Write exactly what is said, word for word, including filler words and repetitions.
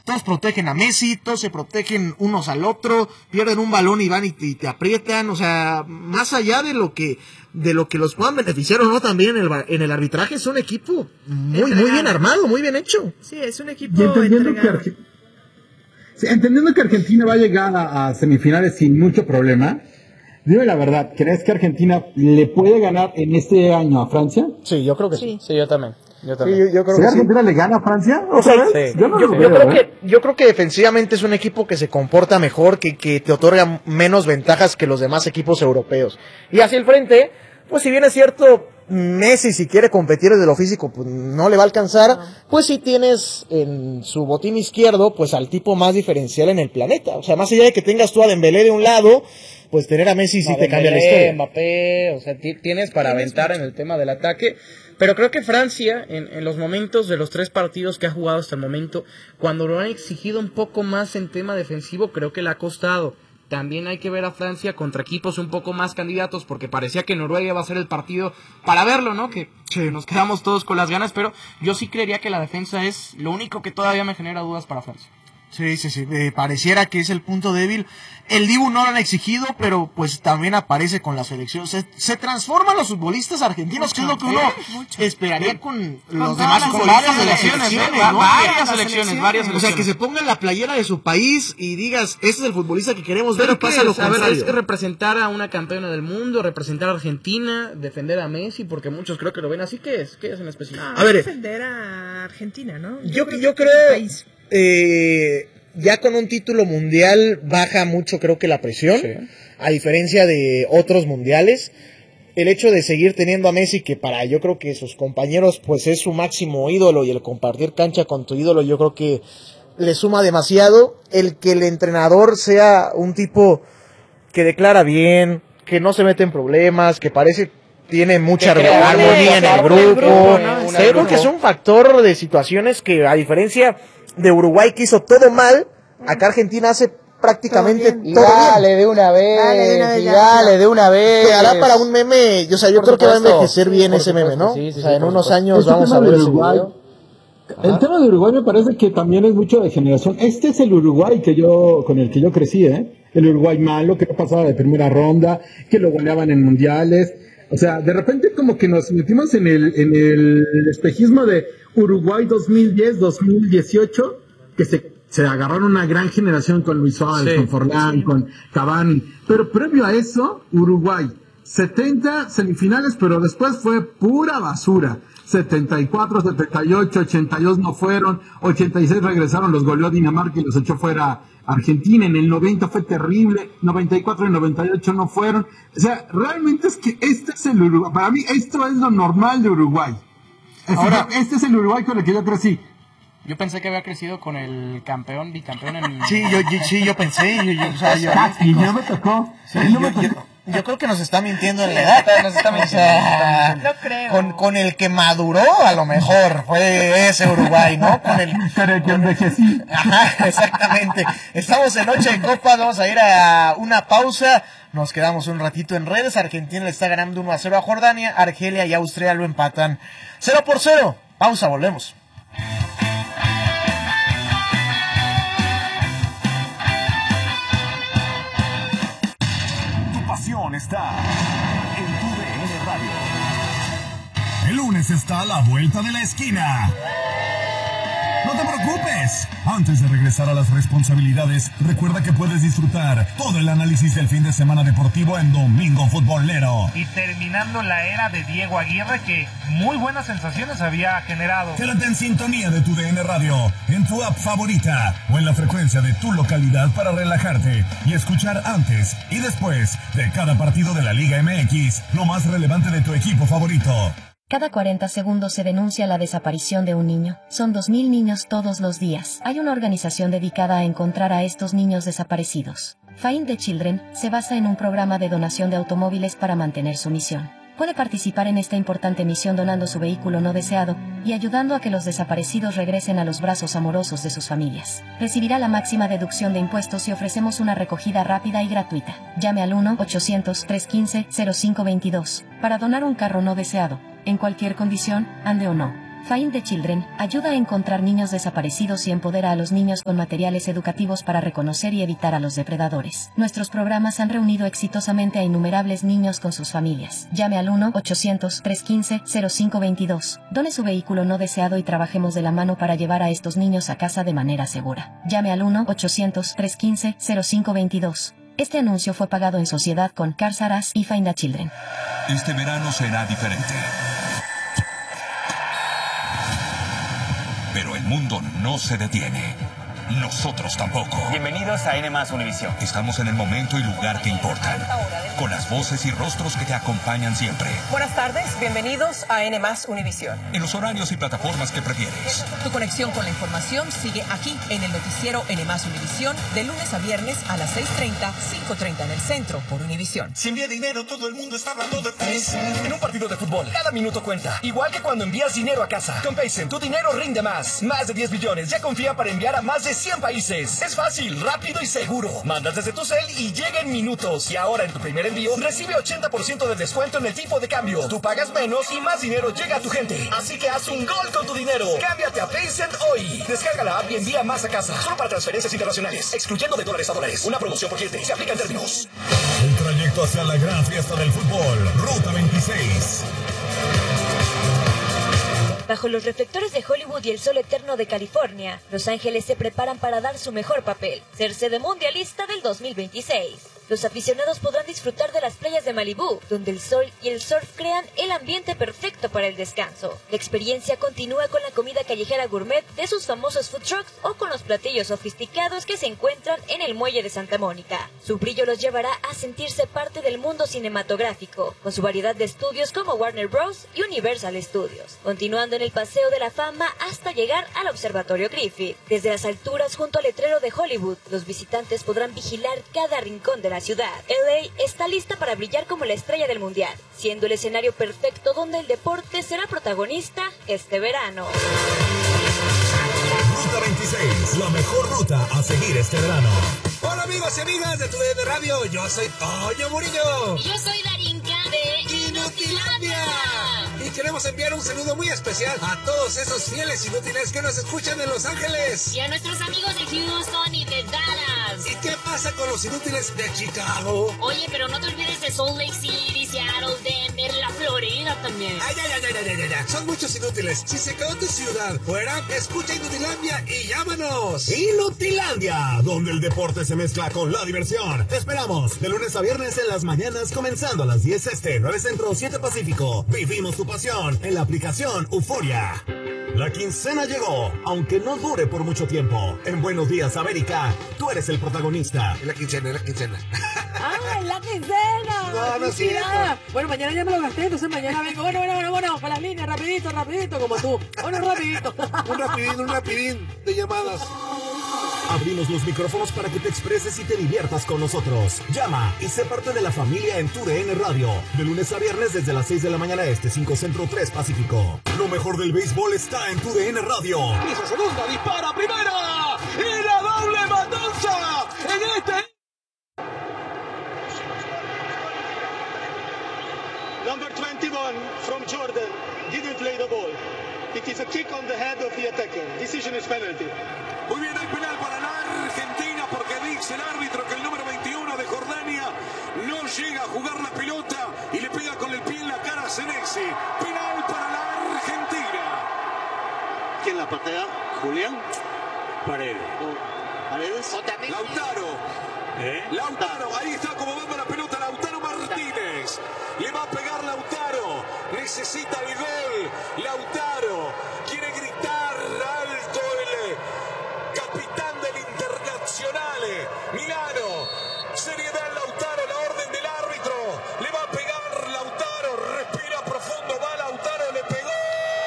todos protegen a Messi, todos se protegen unos al otro, pierden un balón y van y te, y te aprietan, o sea, más allá de lo que de lo que los puedan beneficiar o no también en el, en el arbitraje, es un equipo muy, entregado. muy bien armado, muy bien hecho. Sí, es un equipo y entendiendo entregado. que, sí, entendiendo que Argentina va a llegar a, a semifinales sin mucho problema, dime la verdad, ¿crees que Argentina le puede ganar en este año a Francia? Sí, yo creo que sí. sí. Sí, yo también. Yo también. Sí, yo, yo creo ¿Sí que Argentina sí. le gana a Francia? O sea, sí. yo, no yo, lo yo veo, creo ¿eh? que yo creo que defensivamente es un equipo que se comporta mejor, que, que te otorga menos ventajas que los demás equipos europeos. Y hacia el frente, pues si bien es cierto, Messi si quiere competir desde lo físico, pues no le va a alcanzar, pues si tienes en su botín izquierdo, pues al tipo más diferencial en el planeta. O sea, más allá de que tengas tú a Dembélé de un lado, pues tener a Messi sí No, te cambia la Dembélé, historia. Mbappé, o sea, t- tienes para aventar en el tema del ataque. Pero creo que Francia, en, en los momentos de los tres partidos que ha jugado hasta el momento, cuando lo han exigido un poco más en tema defensivo, creo que le ha costado. También hay que ver a Francia contra equipos un poco más candidatos, porque parecía que Noruega iba a ser el partido para verlo, ¿no? Que sí. nos quedamos todos con las ganas, pero yo sí creería que la defensa es lo único que todavía me genera dudas para Francia. Sí, sí, sí, eh, pareciera que es el punto débil. El Dibu no lo han exigido, pero pues también aparece con la selección. Se, se transforman los futbolistas argentinos, mucho, que es lo que uno mucho. esperaría con, con los demás las futbolistas selecciones, de las selecciones, selecciones, ¿no? ¿no? Varias selecciones, varias O sea, selecciones. que se pongan la playera de su país y digas, este es el futbolista que queremos ver, Pero pasa lo a ver, contrario. es representar a una campeona del mundo, representar a Argentina, defender a Messi, porque muchos creo que lo ven así. ¿Qué es? ¿Qué es en específico? No, a ver, defender a Argentina, ¿no? Yo, yo, yo creo, eh, ya con un título mundial baja mucho creo que la presión, sí. A diferencia de otros mundiales. El hecho de seguir teniendo a Messi, que para yo creo que sus compañeros pues es su máximo ídolo, y el compartir cancha con tu ídolo yo creo que le suma demasiado. El que el entrenador sea un tipo que declara bien, que no se mete en problemas, que parece tiene mucha armonía en el grupo, grupo, ¿no? Yo creo que es un factor de situaciones que, a diferencia de Uruguay, que hizo todo mal, acá Argentina hace prácticamente todo, y todo dale bien. de una vez, dale de una vez, y ya, dale ya. de una vez. Quedará para un meme, o sea, yo Por creo que va a supuesto. envejecer bien Por ese meme, supuesto, ¿no? sí, sí, o sea, sí, en por unos supuesto. años Este vamos a tema ver de ese Uruguay, video. el Ajá. tema de Uruguay me parece que también es mucho de generación. Este es el Uruguay que yo, con el que yo crecí, ¿eh? El Uruguay malo, que no pasaba de primera ronda, que lo goleaban en mundiales. O sea, de repente como que nos metimos en el, en el espejismo de Uruguay dos mil diez, dos mil dieciocho, que se, se agarraron una gran generación con Luis Suárez, Sí, con Forlán, sí. con Cavani. Pero previo a eso, Uruguay, setenta semifinales, pero después fue pura basura. setenta y cuatro, setenta y ocho, ochenta y dos no fueron, ochenta y seis regresaron, los goleó Dinamarca y los echó fuera Argentina. En el noventa fue terrible, noventa y cuatro y noventa y ocho no fueron. O sea, realmente es que este es el Uruguay. Para mí esto es lo normal de Uruguay. Es Ahora, decir, este es el Uruguay con el que yo crecí. Yo pensé que había crecido con el campeón, bicampeón en... Sí, yo, yo, sí, yo pensé, yo, yo, o sea, yo, Y no me tocó. sí, y no yo, me tocó. yo, yo creo que nos está mintiendo en la edad. Nos está mintiendo. O sea, No creo. Con, con el que maduró, a lo mejor, fue ese Uruguay, ¿no? Con el, Con el que envejecí. Ajá, exactamente. Estamos en Noche de Copas, vamos a ir a una pausa. Nos quedamos un ratito en redes. Argentina le está ganando uno a cero a Jordania. Argelia y Austria lo empatan cero por cero. Pausa, volvemos. Tu pasión está en tu D N Radio. El lunes está a la vuelta de la esquina. No te preocupes. Antes de regresar a las responsabilidades, recuerda que puedes disfrutar todo el análisis del fin de semana deportivo en Domingo Futbolero. Y terminando la era de Diego Aguirre, que muy buenas sensaciones había generado. Quédate en sintonía de tu D N Radio, en tu app favorita o en la frecuencia de tu localidad para relajarte y escuchar antes y después de cada partido de la Liga M X, lo más relevante de tu equipo favorito. Cada cuarenta segundos se denuncia la desaparición de un niño. Son dos mil niños todos los días. Hay una organización dedicada a encontrar a estos niños desaparecidos. Find the Children se basa en un programa de donación de automóviles para mantener su misión. Puede participar en esta importante misión donando su vehículo no deseado y ayudando a que los desaparecidos regresen a los brazos amorosos de sus familias. Recibirá la máxima deducción de impuestos y ofrecemos una recogida rápida y gratuita. Llame al uno ochocientos, trescientos quince, cero cinco veintidós para donar un carro no deseado. En cualquier condición, ande o no. Find the Children ayuda a encontrar niños desaparecidos y empodera a los niños con materiales educativos para reconocer y evitar a los depredadores. Nuestros programas han reunido exitosamente a innumerables niños con sus familias. Llame al uno ochocientos, trescientos quince, cero cinco veintidós. Done su vehículo no deseado y trabajemos de la mano para llevar a estos niños a casa de manera segura. Llame al uno ochocientos, trescientos quince, cero cinco veintidós. Este anuncio fue pagado en sociedad con Cars R Us y Find the Children. Este verano será diferente. Pero el mundo no se detiene. Nosotros tampoco. Bienvenidos a N más Univisión. Estamos en el momento y lugar que importan, con las voces y rostros que te acompañan siempre. Buenas tardes, bienvenidos a N más Univisión. En los horarios y plataformas que prefieres. Tu conexión con la información sigue aquí en el noticiero N más Univisión, de lunes a viernes a las seis treinta, cinco treinta en el centro por Univisión. Si envía dinero, todo el mundo está hablando de Paycen. En un partido de fútbol, cada minuto cuenta. Igual que cuando envías dinero a casa. Con Paycen, tu dinero rinde más. Más de diez billones ya confía para enviar a más de cien países. Es fácil, rápido y seguro. Mandas desde tu cel y llega en minutos. Y ahora en tu primer envío recibe ochenta por ciento de descuento en el tipo de cambio. Tú pagas menos y más dinero llega a tu gente. Así que haz un gol con tu dinero. Cámbiate a Paycen hoy. Descarga la app y envía más a casa. Solo para transferencias internacionales, excluyendo de dólares a dólares. Una promoción por cliente. Se aplica en términos. El trayecto hacia la gran fiesta del fútbol. Ruta veintiséis. Bajo los reflectores de Hollywood y el sol eterno de California, Los Ángeles se preparan para dar su mejor papel, ser sede mundialista del dos mil veintiséis. Los aficionados podrán disfrutar de las playas de Malibú, donde el sol y el surf crean el ambiente perfecto para el descanso. La experiencia continúa con la comida callejera gourmet de sus famosos food trucks o con los platillos sofisticados que se encuentran en el muelle de Santa Mónica. Su brillo los llevará a sentirse parte del mundo cinematográfico, con su variedad de estudios como Warner Bros. Y Universal Studios, continuando en el Paseo de la Fama hasta llegar al Observatorio Griffith. Desde las alturas junto al letrero de Hollywood, los visitantes podrán vigilar cada rincón de la ciudad. L A está lista para brillar como la estrella del mundial, siendo el escenario perfecto donde el deporte será protagonista este verano. Ruta veintiséis, la mejor ruta a seguir este verano. Hola amigos y amigas de tu D N Radio, yo soy Toño Murillo. Y yo soy Darinka de Inutilandia. Y queremos enviar un saludo muy especial a todos esos fieles inútiles que nos escuchan en Los Ángeles. Y a nuestros amigos de Houston y de Dallas. ¿Y qué pasa con los inútiles de Chicago? Oye, pero no te olvides de Salt Lake City, Seattle, Denver, la Florida también. Ay, ay, ay, ay, ay, ay, ay. Son muchos inútiles. Si se quedó tu ciudad fuera, escucha Inutilandia y llámanos. Inutilandia, donde el deporte se mezcla con la diversión. Te esperamos de lunes a viernes en las mañanas, comenzando a las diez este, nueve centro, siete pacífico. Vivimos tu pasión en la aplicación Euforia. La quincena llegó, aunque no dure por mucho tiempo. En Buenos Días América, tú eres el protagonista. Es la quincena, es la quincena. ¡Ah, es la quincena! No, no es cierto. Bueno, mañana ya me lo gasté, entonces mañana vengo. Bueno, bueno, bueno, bueno, para la línea, rapidito, rapidito, como tú. Bueno, rapidito. Un rapidín, un rapidín de llamadas. Abrimos los micrófonos para que te expreses y te diviertas con nosotros. Llama y sé parte de la familia en tu D N Radio. De lunes a viernes desde las seis de la mañana este, cinco centro, tres pacífico. Lo mejor del béisbol está en tu D N Radio. Hizo segunda, dispara, primera. Y la doble matanza en este... Number twenty-one from Jordan didn't play the ball. It is a kick on the head of the attacker. Decision is penalty. Muy bien, hay penal para la Argentina porque dice el árbitro que el número veintiuno de Jordania no llega a jugar la pelota y le pega con el pie en la cara a Senesi. Penal para la Argentina. ¿Quién la patea? ¿Julián? Paredes. ¿Paredes? Lautaro. ¿Eh? Lautaro, ahí está como va la pelota Lautaro Martínez. Le va a pegar Lautaro. Necesita el gol. Lautaro.